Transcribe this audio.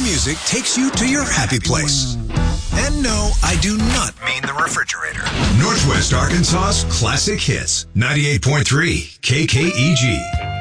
music takes you to your happy place. And no, I do not mean the refrigerator. Northwest Arkansas's classic hits. 98.3 KKEG.